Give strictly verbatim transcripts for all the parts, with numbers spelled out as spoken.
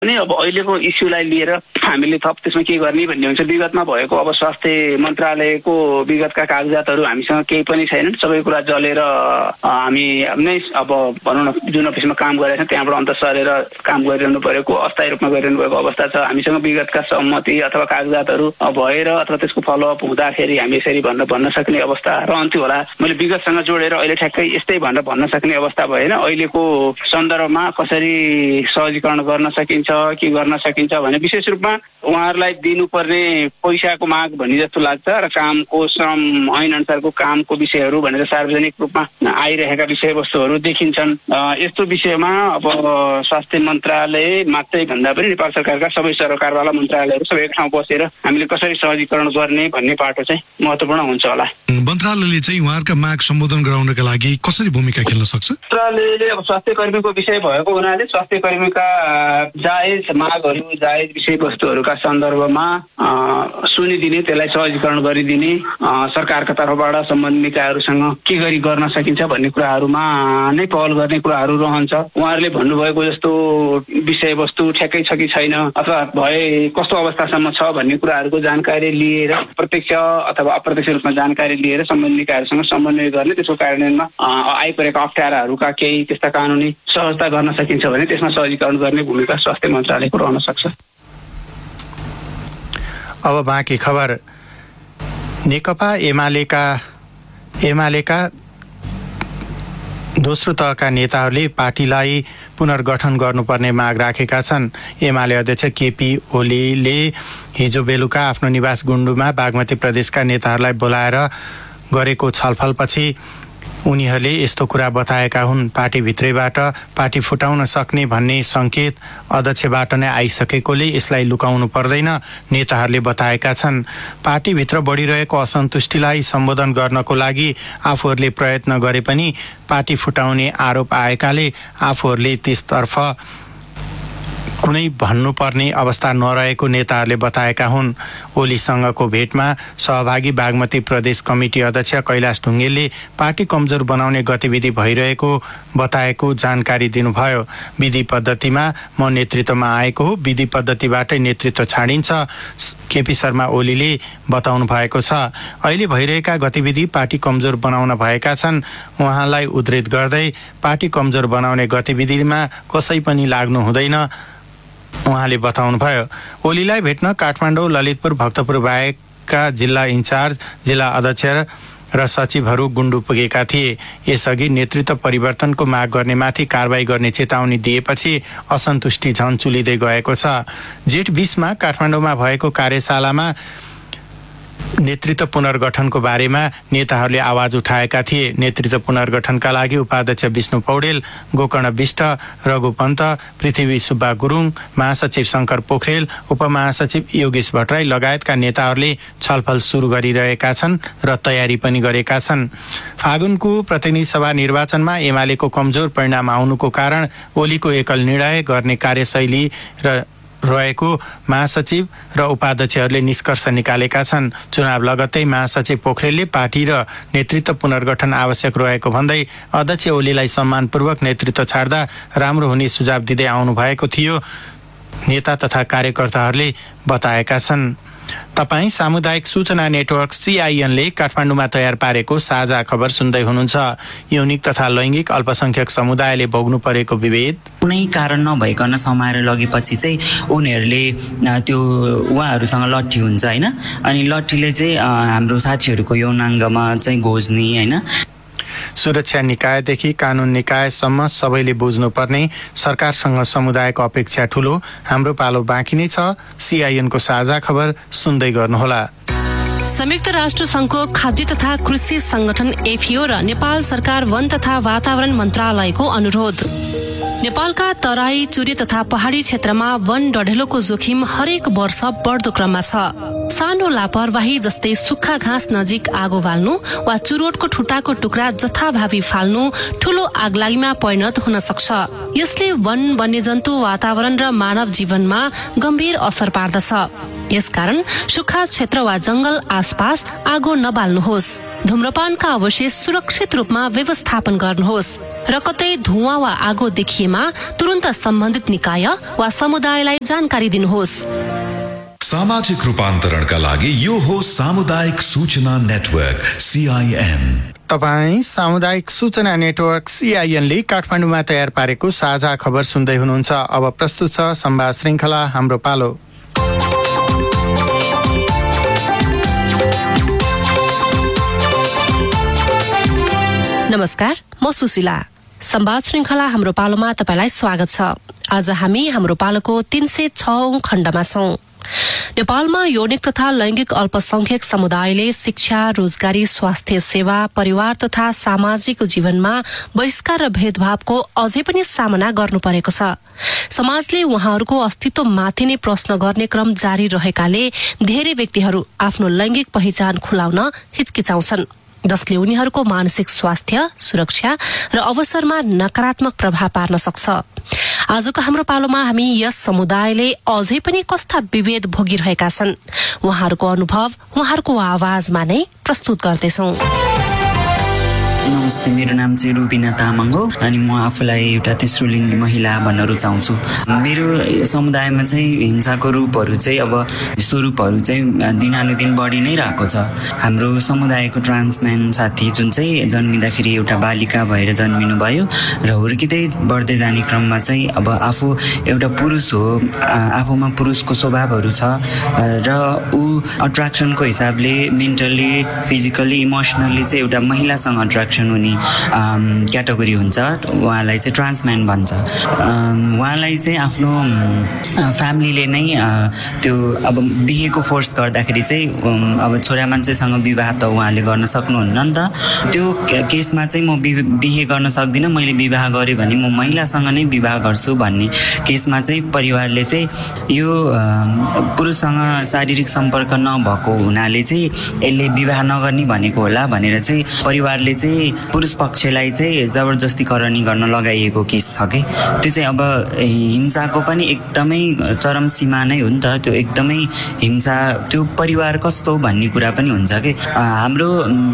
अनि अब अहिलेको इस्युलाई लिएर हामीले थप त्यसमा के गर्ने भन्ने हुन्छ। विगतमा भएको अब स्वास्थ्य मन्त्रालयको विगतका कागजातहरू हामीसँग केही पनि छैनन्, सबै कुरा जलेर हामी नै अब भनौँ न जुन अफिसमा काम गरेका छौँ त्यहाँबाट अन्त सरेर काम गरिरहनु परेको अस्थायी रूपमा गरिरहनु भएको अवस्था छ। हामीसँग विगतका सहमति अथवा कागजातहरू भएर अथवा त्यसको फलोअप हुँदाखेरि हामी यसरी भनेर भन्न सक्ने अवस्था रहन्थ्यो होला। मैले विगतसँग जोडेर अहिले ठ्याक्कै यस्तै भनेर भन्न सक्ने अवस्था भएन। अहिलेको सन्दर्भमा कसरी सहजीकरण गर्न सकिन्छ के गर्न सकिन्छ भने विशेष रूपमा उहाँहरूलाई दिनुपर्ने पैसाको माग भन्ने जस्तो लाग्छ र कामको श्रम ऐन अनुसारको कामको विषयहरू भनेर सार्वजनिक रूपमा आइरहेका विषयवस्तुहरू देखिन्छन्। यस्तो विषयमा अब स्वास्थ्य मन्त्रालय मात्रै भन्दा पनि नेपाल सरकारका सबै सरकारवाला मन्त्रालयहरू सबै एक ठाउँ बसेर हामीले कसरी सहजीकरण गर्ने भन्ने पाटो चाहिँ महत्त्वपूर्ण हुन्छ होला। मन्त्रालयले चाहिँ उहाँहरूका माग सम्बोधन गराउनका लागि कसरी भूमिका खेल्न सक्छ? मन्त्रालयले अब स्वास्थ्य कर्मीको विषय भएको हुनाले स्वास्थ्य कर्मीका जायज मागहरू जायज विषयवस्तुहरूका सन्दर्भमा सुनिदिने, त्यसलाई सहजीकरण गरिदिने, सरकारका तर्फबाट सम्बन्धित निकायहरूसँग के गरी गर्न सकिन्छ भन्ने कुराहरूमा नै पहल गर्ने कुराहरू रहन्छ। उहाँहरूले भन्नुभएको जस्तो विषयवस्तु ठ्याक्कै छ कि छैन अथवा भए कस्तो अवस्थासम्म छ भन्ने कुराहरूको जानकारी लिएर प्रत्यक्ष अथवा अप्रत्यक्ष रूपमा जानकारी लिएर सम्बन्धित निकायहरूसँग समन्वय गर्ने, त्यसको कार्यान्वयनमा आइपरेका अप्ठ्याराहरूका केही त्यस्ता कानुनी सहजता गर्न सकिन्छ भने त्यसमा सहजीकरण गर्ने भूमिका स्वास्थ्य मन्त्रालयको रहन सक्छ। अब बाँकी खबर। नेकपा एमालेका एमालेका दोस्रो तहका नेताहरूले पार्टीलाई पुनर्गठन गर्नुपर्ने माग राखेका छन्। एमाले अध्यक्ष केपी ओलीले हिजो बेलुका आफ्नो निवास गुण्डुमा बागमती प्रदेशका नेताहरूलाई बोलाएर गरेको छलफलपछि उनीहरूले यस्तो कुरा बताएका हुन्। पार्टीभित्रैबाट पार्टी फुटाउन सक्ने भन्ने सङ्केत अध्यक्षबाट नै आइसकेकोले यसलाई लुकाउनु पर्दैन नेताहरूले बताएका छन्। पार्टीभित्र बढिरहेको असन्तुष्टिलाई सम्बोधन गर्नको लागि आफूहरूले प्रयत्न गरे पनि पार्टी फुटाउने आरोप आएकाले आफूहरूले त्यसतर्फ कुनै भन्नुपर्ने अवस्था नरहेको नेताहरूले बताएका हुन्। ओलीसँगको भेटमा सहभागी बागमती प्रदेश कमिटी अध्यक्ष कैलाश ढुङ्गेलले पार्टी कमजोर बनाउने गतिविधि भइरहेको बताएको जानकारी दिनुभयो। विधि पद्धतिमा म नेतृत्वमा आएको हो, विधि पद्धतिबाटै नेतृत्व छाडिन्छ केपी शर्मा ओलीले बताउनु भएको छ। अहिले भइरहेका गतिविधि पार्टी कमजोर बनाउन भएका छन्। उहाँलाई उद्धृत गर्दै पार्टी कमजोर बनाउने गतिविधिमा कसै पनि लाग्नु हुँदैन उहाँले बताउनुभयो। ओलीलाई भेट्न काठमाडौँ, ललितपुर, भक्तपुर बाहेकका जिल्ला इन्चार्ज, जिल्ला अध्यक्ष र सचिवहरू गुण्डु पुगेका थिए। यसअघि नेतृत्व परिवर्तनको माग गर्नेमाथि कारबाही गर्ने चेतावनी दिएपछि असन्तुष्टि झन चुलिँदै गएको छ। जेठ बीसमा काठमाडौँमा भएको कार्यशालामा नेतृत्व पुनर्गठनको बारेमा नेताहरूले आवाज उठाएका थिए। नेतृत्व पुनर्गठनका लागि उपाध्यक्ष विष्णु पौडेल, गोकर्ण विष्ट, रघु पन्त, पृथ्वी सुब्बा गुरुङ, महासचिव शङ्कर पोखरेल, उपमहासचिव योगेश भट्टराई लगायतका नेताहरूले छलफल सुरु गरिरहेका छन् र तयारी पनि गरेका छन्। फागुनको प्रतिनिधि सभा निर्वाचनमा एमालेको कमजोर परिणाम आउनुको कारण ओलीको एकल निर्णय गर्ने कार्यशैली र रहेको महासचिव र उपाध्यक्षहरूले निष्कर्ष निकालेका छन्। चुनाव लगत्तै महासचिव पोखरेलले पार्टी र नेतृत्व पुनर्गठन आवश्यक रहेको भन्दै अध्यक्ष ओलीलाई सम्मानपूर्वक नेतृत्व छाड्दा राम्रो हुने सुझाव दिँदै आउनु भएको थियो नेता तथा कार्यकर्ताहरूले बताएका छन्। तपाईँ सामुदायिक सूचना नेटवर्क सीआईएनले काठमाडौँमा तयार पारेको साझा खबर सुन्दै हुनुहुन्छ। यौनिक तथा लैङ्गिक अल्पसंख्यक समुदायले भोग्नु परेको विभेद कुनै कारण नभइकन समाएर लगेपछि चाहिँ उनीहरूले त्यो उहाँहरूसँग लट्ठी हुन्छ होइन, अनि लट्ठीले चाहिँ हाम्रो साथीहरूको यौनाङ्गमा चाहिँ घोज्ने होइन। सुरक्षा निकायदेखि कानुन निकायसम्म सबैले बुझ्नुपर्ने सरकारसँग समुदायको अपेक्षा ठूलो। हाम्रो पालो बाँकी नै छ। सीआईएनको साझा खबर सुन्दै गर्नुहोला। संयुक्त राष्ट्र संघको खाद्य तथा कृषि संगठन एफिओ र नेपाल सरकार वन तथा वातावरण मन्त्रालयको अनुरोध। नेपालका तराई, चुरे तथा पहाडी क्षेत्रमा वन डढेलोको जोखिम हरेक वर्ष बढ्दो क्रममा छ। सानो लापरवाही जस्तै सुक्खा घाँस नजिक आगो बाल्नु वा चुरोटको ठुटाको टुक्रा जथाभावी फाल्नु ठूलो आगलागीमा परिणत हुन सक्छ। यसले वन, वन्यजन्तु, वातावरण र मानव जीवनमा गम्भीर असर पार्दछ। यसकारण सुक्खा क्षेत्र वा जंगल आसपास आगो नबाल्नुहोस्। धूम्रपानका अवशेष सुरक्षित रूपमा व्यवस्थापन गर्नुहोस् र कतै धुवाँ वा आगो देखिएमा तुरन्त सम्बन्धित निकाय वा समुदायलाई जानकारी दिनुहोस्। सामाजिक रूपान्तरणका लागि यो हो सामुदायिक सूचना नेटवर्क सीआईएन। तपाईँ सामुदायिक सूचना नेटवर्क सीआईएन ले काठमाडौँमा तयार पारेको साझा खबर सुन्दै हुनुहुन्छ। अब प्रस्तुत छ संवाद श्रृंखला हाम्रो पालो। नमस्कार, म सुशीला। संवाद श्रृंखला हाम्रो पालोमा तपाईलाई स्वागत छ। आज हामी हाम्रो पालोको तीन सय छ औं खण्डमा छौं। नेपालमा यौनिक तथा लैंगिक अल्पसंख्यक समुदायले शिक्षा, रोजगारी, स्वास्थ्य सेवा, परिवार तथा सामाजिक जीवनमा बहिष्कार र भेदभावको अझै पनि सामना गर्नु परेको छ। समाजले उहाँहरूको अस्तित्वमाथि नै प्रश्न गर्ने क्रम जारी रहेकाले धेरै व्यक्तिहरू आफ्नो लैंगिक पहिचान खुलाउन हिचकिचाउँछन्, जसले उनीहरूको मानसिक स्वास्थ्य, सुरक्षा र अवसरमा नकारात्मक प्रभाव पार्न सक्छ। आजको हाम्रो पालोमा हामी यस समुदायले अझै पनि कस्ता विभेद भोगिरहेका छन्, उहाँहरूको अनुभव उहाँहरूको आवाजमा नै प्रस्तुत गर्दैछौं। नमस्ते, मेरो नाम चाहिँ रुबिना तामाङ हो अनि म आफूलाई एउटा तेस्रो लिङ्गी महिला भन्न रुचाउँछु। मेरो समुदायमा चाहिँ हिंसाको रूपहरू चाहिँ अब स्वरूपहरू चाहिँ दिनानुदिन बढी नै रहेको छ। हाम्रो समुदायको ट्रान्सम्यान साथी जुन चाहिँ जन्मिँदाखेरि एउटा बालिका भएर जन्मिनु भयो र हुर्किँदै बढ्दै जाने क्रममा चाहिँ अब आफू एउटा पुरुष हो, आफूमा पुरुषको स्वभावहरू छ र ऊ अट्र्याक्सनको हिसाबले मेन्टली, फिजिकली, इमोसनली चाहिँ एउटा महिलासँग अट्र्याक्सन हुने क्याटेगोरी हुन्छ। उहाँलाई चाहिँ ट्रान्सम्यान भन्छ। उहाँलाई चाहिँ आफ्नो फ्यामिलीले नै त्यो अब बिहेको फोर्स गर्दाखेरि चाहिँ अब छोरा मान्छेसँग विवाह त उहाँले गर्न सक्नुहुन्न नि त। त्यो केसमा चाहिँ म बिहे गर्न सक्दिनँ, मैले विवाह गरेँ भने म महिलासँग नै विवाह गर्छु भन्ने केसमा चाहिँ परिवारले चाहिँ यो पुरुषसँग शारीरिक सम्पर्क नभएको हुनाले चाहिँ यसले विवाह नगर्ने भनेको होला भनेर चाहिँ परिवारले चाहिँ पुरुष पक्षलाई चाहिँ जबरजस्तीकरणी गर्न लगाइएको केस छ कि त्यो चाहिँ अब हिंसाको पनि एकदमै चरम सीमा नै हो नि त। त्यो एकदमै हिंसा, त्यो परिवार कस्तो भन्ने कुरा पनि हुन्छ कि हाम्रो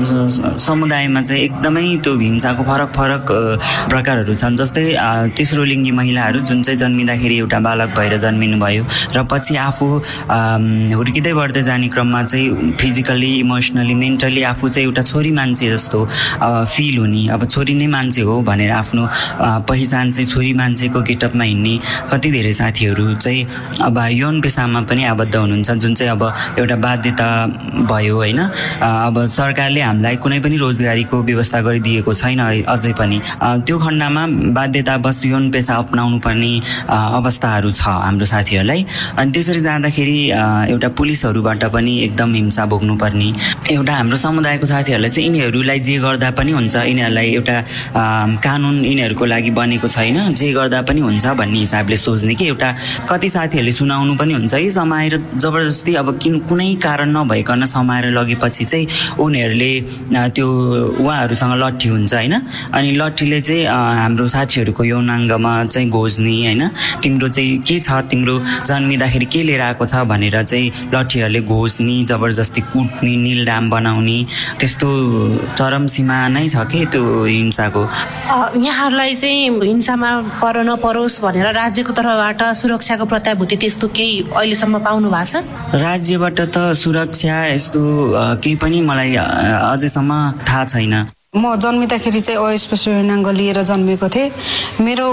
समुदायमा चाहिँ एकदमै त्यो हिंसाको फरक फरक प्रकारहरू छन्। जस्तै तेस्रो लिङ्गी महिलाहरू जुन चाहिँ जन्मिँदाखेरि एउटा बालक भएर जन्मिनु भयो र पछि आफू हुर्किँदै बढ्दै जाने क्रममा चाहिँ फिजिकली, इमोसनली, मेन्टली आफू चाहिँ एउटा छोरी मान्छे जस्तो फिल हुने, अब छोरी नै मान्छे हो भनेर आफ्नो पहिचान चाहिँ छोरी मान्छेको गेटअपमा हिँड्ने कति धेरै साथीहरू चाहिँ अब यौन पेसामा पनि आबद्ध हुनुहुन्छ, जुन चाहिँ अब एउटा बाध्यता भयो होइन। अब सरकारले हामीलाई कुनै पनि रोजगारीको व्यवस्था गरिदिएको छैन अझै पनि। त्यो खण्डमा बाध्यतावश यौन पेसा अपनाउनु पर्ने अवस्थाहरू छ हाम्रो साथीहरूलाई। अनि त्यसरी जाँदाखेरि एउटा पुलिसहरूबाट पनि एकदम हिंसा भोग्नुपर्ने, एउटा हाम्रो समुदायको साथीहरूलाई चाहिँ यिनीहरूलाई जे गर्दा पनि हुन्छ, यिनीहरूलाई एउटा कानुन यिनीहरूको लागि बनेको छैन, जे गर्दा पनि हुन्छ भन्ने हिसाबले सोच्ने कि एउटा कति साथीहरूले सुनाउनु पनि हुन्छ कि समाएर जबरजस्ती अब किन कुनै कारण नभइकन समाएर लगेपछि चाहिँ उनीहरूले त्यो उहाँहरूसँग लट्ठी हुन्छ होइन। अनि लट्ठीले चाहिँ हाम्रो साथीहरूको यौनाङ्गमा चाहिँ घोज्ने होइन, तिम्रो चाहिँ के छ, तिम्रो जन्मिँदाखेरि के लिएर आएको छ भनेर चाहिँ लट्ठीहरूले घोज्ने, जबरजस्ती कुट्ने, निलडाम बनाउने, त्यस्तो चरम सीमा नै छ कि त्यो हिंसाको। यहाँहरूलाई चाहिँ हिंसामा पर नपरोस् भनेर राज्यको तर्फबाट सुरक्षाको प्रत्याभूति त्यस्तो केही अहिलेसम्म पाउनु भएको छ? राज्यबाट त सुरक्षा यस्तो केही पनि मलाई अझैसम्म थाहा छैन। म जन्मिँदाखेरि चाहिँ अस्पृश्य यौनाङ्ग लिएर जन्मेको थिएँ। मेरो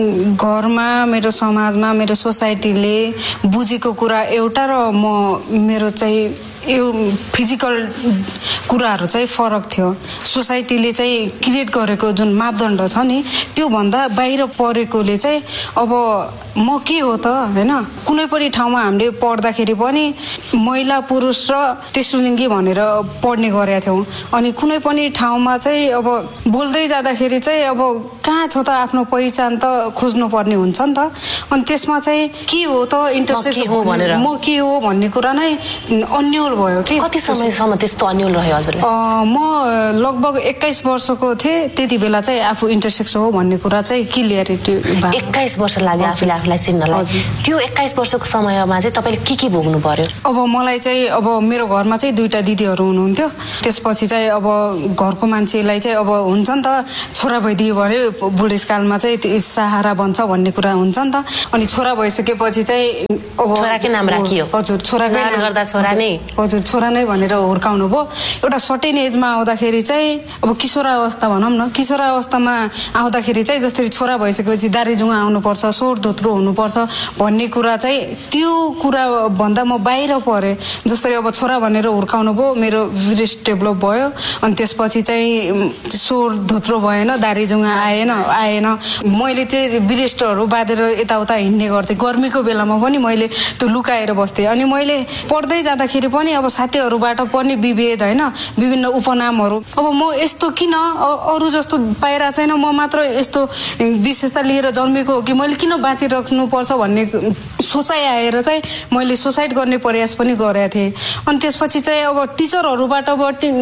घरमा, मेरो समाजमा, मेरो सोसाइटीले बुझेको कुरा एउटा र म मेरो चाहिँ यो फिजिकल कुराहरू चाहिँ फरक थियो। सोसाइटीले चाहिँ क्रिएट गरेको जुन मापदण्ड छ नि त्योभन्दा बाहिर परेकोले चाहिँ अब म के हो त होइन। कुनै पनि ठाउँमा हामीले पढ्दाखेरि पनि महिला, पुरुष र तेस्रो लिङ्गी भनेर पढ्ने गरेका थियौँ। अनि कुनै पनि ठाउँमा चाहिँ अब बोल्दै जाँदाखेरि चाहिँ अब कहाँ छ त आफ्नो पहिचान त खोज्नुपर्ने हुन्छ नि त। अनि त्यसमा चाहिँ के हो त इन्टरसेक्स हो भनेर म के हो भन्ने कुरा नै अन्यल भयो कि। कति समयसम्म त्यस्तो अन्यल रह्यो हजुरलाई? म लगभग एक्काइस वर्षको थिएँ त्यति बेला चाहिँ आफू इन्टरसेक्स हो भन्ने कुरा चाहिँ क्लियरिटी भयो। एक्काइस वर्ष लाग्यो आफूले आफूलाई चिन्नलाई। त्यो एक्काइस वर्षको समयमा चाहिँ तपाईँले के के भोग्नु पर्यो? अब मलाई चाहिँ अब मेरो घरमा चाहिँ दुईटा दिदीहरू हुनुहुन्थ्यो। त्यसपछि चाहिँ अब घरको मान्छेलाई चाहिँ अब हुन्छ नि त छोरा भइदियो भने बुढेसकालमा चाहिँ सहारा बन्छ भन्ने कुरा हुन्छ नि त। अनि छोरा भइसकेपछि चाहिँ अब छोराकै नाम राखियो। हजुर छोराकै नाम गर्दा छोरा नै। हजुर छोरा नै भनेर हुर्काउनु भयो। एउटा सर्टेन एजमा आउँदाखेरि चाहिँ अब किशोरावस्था भनौँ न, किशोरावस्थामा आउँदाखेरि चाहिँ जसरी छोरा भइसकेपछि दारीजुङ्गा आउनुपर्छ, स्वर धोत्रो हुनुपर्छ भन्ने कुरा चाहिँ त्यो कुरा भन्दा म बाहिर परेँ। जसरी अब छोरा भनेर हुर्काउनु भयो, मेरो ब्रेस्ट डेभलप भयो। अनि त्यसपछि चाहिँ स्वर धोत्रो भएन, दारीजुङ्गा आएन आएन मैले चाहिँ ब्रेस्टहरू बाँधेर यताउता हिँड्ने गर्थेँ। गर्मीको बेलामा पनि मैले त्यो लुकाएर बस्थेँ। अनि मैले पढ्दै जाँदाखेरि पनि अब साथीहरूबाट पनि विभेद होइन, विभिन्न उपनामहरू। अब म यस्तो किन अरू जस्तो पाइरहेको छैन, म मात्र यस्तो विशेषता लिएर जन्मेको हो कि मैले किन बाँचिराख्नुपर्छ भन्ने सोचाइ आएर चाहिँ मैले सुसाइड गर्ने प्रयास पनि गरेको थिएँ। अनि त्यसपछि चाहिँ अब टिचरहरूबाट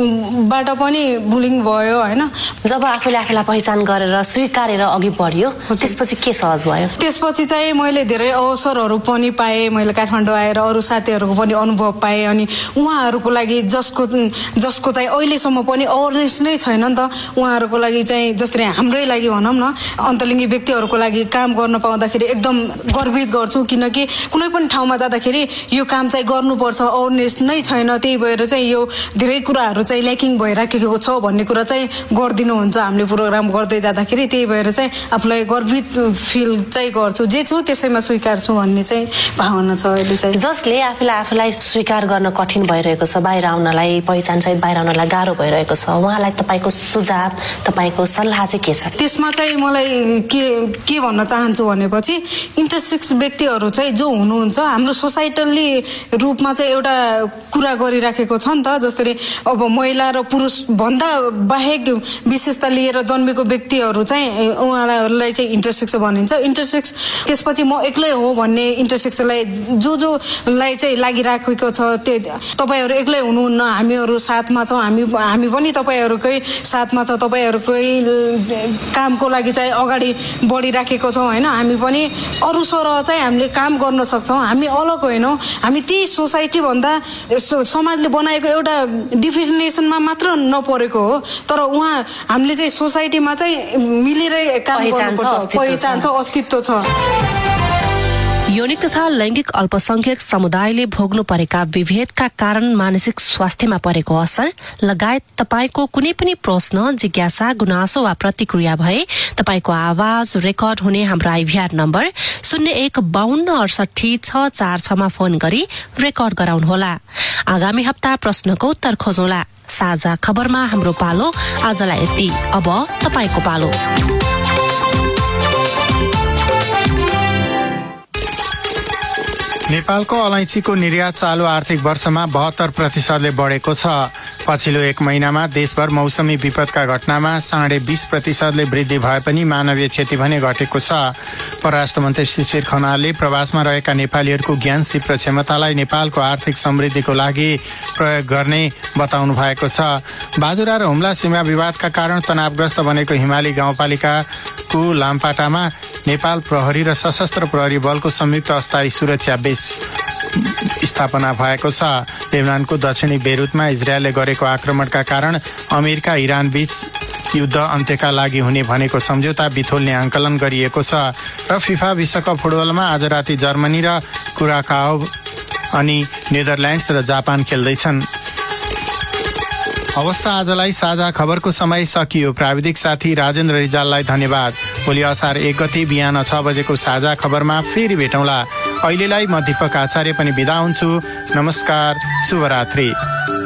बाट पनि बुलिङ भयो होइन। जब आफूले आफूलाई पहिचान गरेर स्वीकारेर अघि बढ्यो त्यसपछि के सहज भयो? त्यसपछि चाहिँ मैले धेरै अवसरहरू पनि पाएँ। मैले काठमाडौँ आएर अरू साथीहरूको पनि अनुभव पाएँ। अनि उहाँहरूको लागि जसको जसको चाहिँ अहिलेसम्म पनि अवेरनेस नै छैन नि त, उहाँहरूको लागि चाहिँ जसरी हाम्रै लागि भनौँ न अन्तलिङ्गी व्यक्तिहरूको लागि काम गर्न पाउँदाखेरि एकदम गर्वित गर्छु। किनकि कुनै पनि ठाउँमा जाँदाखेरि यो काम चाहिँ गर्नुपर्छ, अवेरनेस नै छैन, त्यही भएर चाहिँ यो धेरै कुराहरू चाहिँ ल्याकिङ भइराखेको छ भन्ने कुरा चाहिँ गरिदिनुहुन्छ हामीले प्रोग्राम गर्दै जाँदाखेरि। त्यही भएर चाहिँ आफूलाई गर्वित फिल चाहिँ गर्छु, जे छु त्यसैमा स्वीकार छु भन्ने चाहिँ भावना छ अहिले चाहिँ। जसले आफूलाई आफूलाई स्वीकार गर्न कठिन भइरहेको छ, बाहिर आउनलाई पहिचान सहित बाहिर आउनलाई गाह्रो भइरहेको छ, उहाँलाई तपाईँको सुझाव तपाईँको सल्लाह चाहिँ के छ? त्यसमा चाहिँ मलाई के के भन्न चाहन्छु भनेपछि इन्टरसेक्स व्यक्तिहरू चाहिँ जो हुनुहुन्छ हाम्रो सोसाइटली रूपमा चाहिँ एउटा कुरा गरिराखेको छ नि त। जसरी अब महिला र पुरुष भन्दा बाहेक विशेषता लिएर जन्मेको व्यक्तिहरू चाहिँ उहाँहरूलाई चाहिँ इन्टरसेक्स भनिन्छ। इन्टरसेक्स त्यसपछि म एक्लै हो भन्ने इन्टरसेक्सलाई जो जोलाई चाहिँ लागिराखेको छ त्यो तपाईँहरू एक्लै हुनुहुन्न, हामीहरू साथमा छौँ, हामी हामी पनि तपाईँहरूकै साथमा छ, तपाईँहरूकै कामको लागि चाहिँ अगाडि बढिराखेको छौँ होइन। हामी पनि अरू सरह चाहिँ हामीले काम गर्न सक्छौँ, हामी अलग होइनौँ। हामी त्यही सोसाइटी भन्दा समाजले बनाएको एउटा डिफिनेसनमा मात्र नपरेको हो, तर उहाँ हामीले चाहिँ सोसाइटीमा चाहिँ मिलेरै काम गर्नुपर्छ, पहिचान छ, अस्तित्व छ। यौनिक तथा लैंगिक अल्पसंख्यक समुदायले भोग्नु परेका विभेदका कारण मानसिक स्वास्थ्यमा परेको असर लगायत तपाईको कुनै पनि प्रश्न, जिज्ञासा, गुनासो वा प्रतिक्रिया भए तपाईको आवाज रेकर्ड हुने हाम्रो आइभीआर नम्बर शून्य एक बाहन्न अडसठी छ चार छमा फोन गरी रेकर्ड गराउनुहोला। आगामी हप्ता प्रश्नको उत्तर खोजौला। साझा खबरमा हाम्रो पालो आजलाई यति। अब तपाईको पालो। नेपालको अलैँचीको निर्यात चालु आर्थिक वर्षमा बहत्तर प्रतिशतले बढेको छ। पछिल्लो एक महिनामा देशभर मौसमी विपदका घटनामा साढे बीस प्रतिशतले वृद्धि भए पनि मानवीय क्षति भने घटेको छ। परराष्ट्र मन्त्री शिशिर खनालले प्रवासमा रहेका नेपालीहरूको ज्ञान, सिप र क्षमतालाई नेपालको आर्थिक समृद्धिको लागि प्रयोग गर्ने बताउनु भएको छ। बाजुरा र हुम्ला सीमा विवादका कारण तनावग्रस्त बनेको हिमाली गाउँपालिकाको लामपाटामा नेपाल प्रहरी र सशस्त्र प्रहरी बलको संयुक्त अस्थायी सुरक्षा बेस स्थापना भएको छ। लेबनानको दक्षिणी बेरुतमा इजरायलले गरेको आक्रमणका कारण अमेरिका इरान बीच युद्ध अन्त्यका लागि हुने भनेको सम्झौता बिथोल्ने आंकलन गरिएको छ। र फिफा विश्वकप फुटबलमा आज राति जर्मनी र कुराकाओ अनि नेदरल्यान्ड्स र जापान खेल्दैछन्। अवस्था आजलाई साझा खबरको समय सकियो। प्राविधिक साथी राजेन्द्र रिजाललाई धन्यवाद। भोलि असार एक गते बिहान छ बजेको साझा खबरमा फेरि भेटौँला। अहिलेलाई म दीपक आचार्य पनि बिदा हुन्छु। नमस्कार, शुभरात्रि।